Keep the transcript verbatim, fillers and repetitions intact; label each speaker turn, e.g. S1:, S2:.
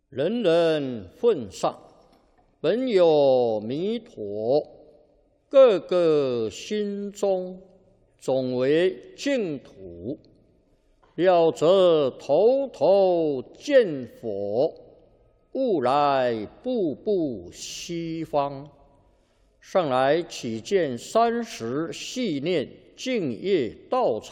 S1: 人人奉上，本有弥陀，个个心中总为净土。了则头头见佛，悟来步步西方。上来起见三十细念净业道场。